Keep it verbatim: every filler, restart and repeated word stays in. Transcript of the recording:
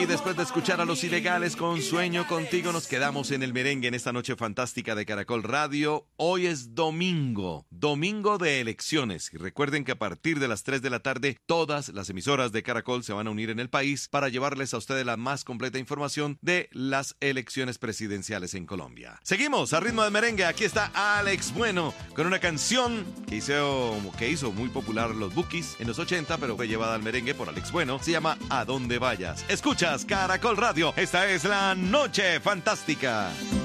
Y después de escuchar a Los Ilegales con Sueño Contigo, nos quedamos en el merengue en esta noche fantástica de Caracol Radio. Hoy es domingo, domingo de elecciones. Y recuerden que a partir de las tres de la tarde, todas las emisoras de Caracol se van a unir en el país para llevarles a ustedes la más completa información de las elecciones presidenciales en Colombia. Seguimos a ritmo de merengue. Aquí está Alex Bueno con una canción que hizo, que hizo muy popular los Bukis en los ochenta, pero fue llevada al merengue por Alex Bueno. Se llama A Donde Vayas. Escuchas Caracol Radio. Esta es la Noche Fantástica.